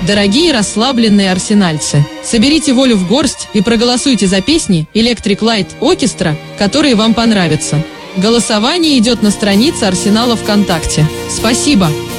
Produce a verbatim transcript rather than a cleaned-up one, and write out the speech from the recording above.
Дорогие расслабленные арсенальцы, соберите волю в горсть и проголосуйте за песни Electric Light Orchestra, которые вам понравятся. Голосование идет на странице Арсенала ВКонтакте. Спасибо!